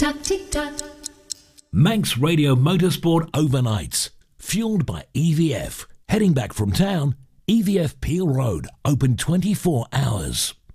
tock, tick tock. Manx Radio Motorsport Overnights. Fueled by EVF. Heading back from town, EVF Peel Road. Open 24 hours.